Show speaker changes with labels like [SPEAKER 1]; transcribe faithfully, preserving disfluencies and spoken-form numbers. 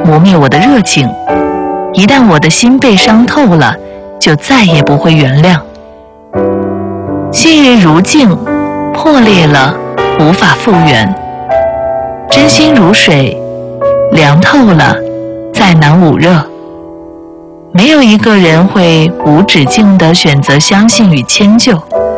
[SPEAKER 1] 磨灭我的热情。一旦我的心被伤透了，就再也不会原谅。昔日如镜，破裂了，无法复原。真心如水，凉透了，再难捂热。没有一个人会无止境地选择相信与迁就，